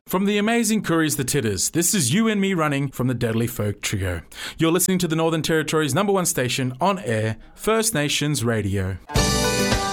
From the amazing Couriers the Titters, this is You and Me Running from the Deadly Folk Trio. You're listening to the Northern Territory's #1 station on air, First Nations Radio.